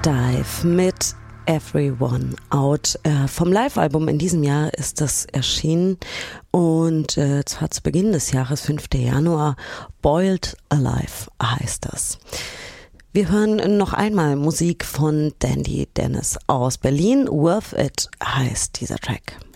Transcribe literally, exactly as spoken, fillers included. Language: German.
Dive mit Everyone Out. Äh, vom Live-Album in diesem Jahr ist das erschienen und äh, zwar zu Beginn des Jahres, fünften Januar. Boiled Alive heißt das. Wir hören noch einmal Musik von Dandy Dennis aus Berlin. Worth It heißt dieser Track.